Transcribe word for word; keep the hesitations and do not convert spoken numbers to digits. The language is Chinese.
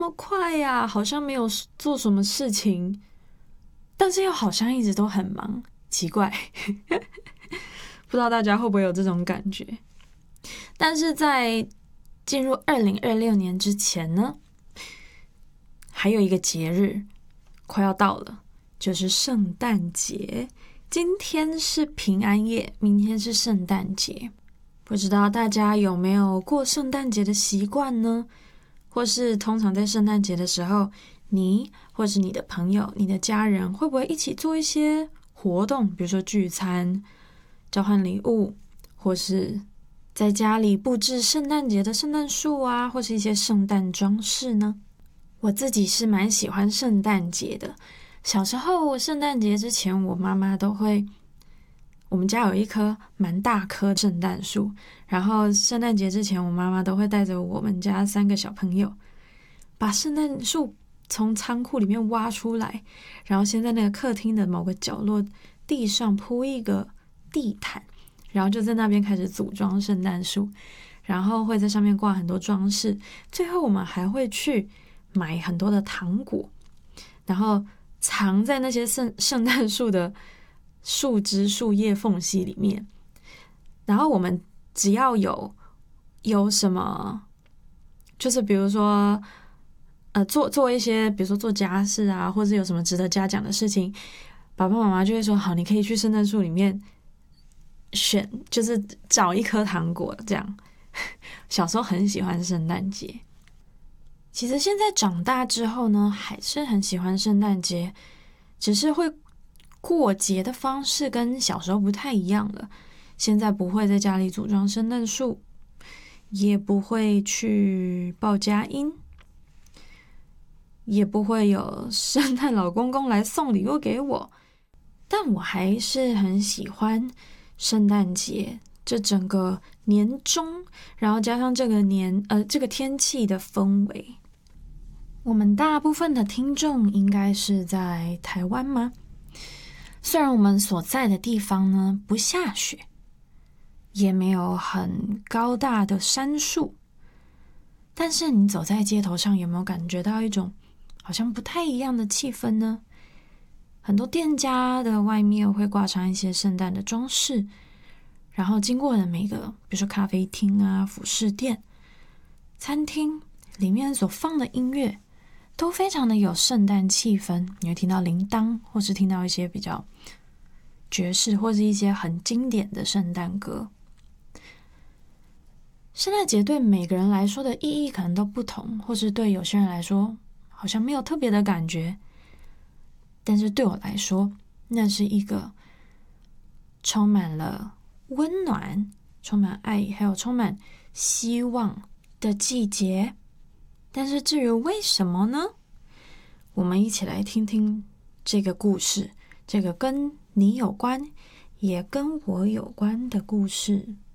那么快呀，好像没有做什么事情，但是又好像一直都很忙，奇怪。不知道大家会不会有这种感觉？但是在进入二零二六年之前呢，还有一个节日快要到了，就是圣诞节。今天是平安夜，明天是圣诞节。不知道大家有没有过圣诞节的习惯呢？或是通常在圣诞节的时候，你或是你的朋友、你的家人会不会一起做一些活动，比如说聚餐、交换礼物，或是在家里布置圣诞节的圣诞树啊，或是一些圣诞装饰呢？我自己是蛮喜欢圣诞节的。小时候圣诞节之前，我妈妈都会，我们家有一棵蛮大棵圣诞树，然后圣诞节之前，我妈妈都会带着我们家三个小朋友，把圣诞树从仓库里面挖出来，然后先在那个客厅的某个角落地上铺一个地毯，然后就在那边开始组装圣诞树，然后会在上面挂很多装饰，最后我们还会去买很多的糖果，然后藏在那些圣圣诞树的树枝、树叶缝隙里面。然后我们只要有有什么，就是比如说，呃，做做一些，比如说做家事啊，或者有什么值得嘉奖的事情，爸爸妈妈就会说：“好，你可以去圣诞树里面选，就是找一颗糖果。”这样，小时候很喜欢圣诞节。其实现在长大之后呢，还是很喜欢圣诞节，只是会过节的方式跟小时候不太一样了。现在不会在家里组装圣诞树，也不会去报佳音，也不会有圣诞老公公来送礼物给我。但我还是很喜欢圣诞节这整个年终，然后加上这个年呃这个天气的氛围。我们大部分的听众应该是在台湾吗？虽然我们所在的地方呢不下雪，也没有很高大的山树，但是你走在街头上，有没有感觉到一种好像不太一样的气氛呢？很多店家的外面会挂上一些圣诞的装饰，然后经过的每个，比如说咖啡厅啊、服饰店、餐厅里面所放的音乐都非常的有圣诞气氛。你会听到铃铛，或是听到一些比较爵士，或是一些很经典的圣诞歌。圣诞节对每个人来说的意义可能都不同，或是对有些人来说好像没有特别的感觉，但是对我来说，那是一个充满了温暖、充满爱，还有充满希望的季节。但是至于为什么呢？我们一起来听听这个故事，这个跟你有关，也跟我有关的故事。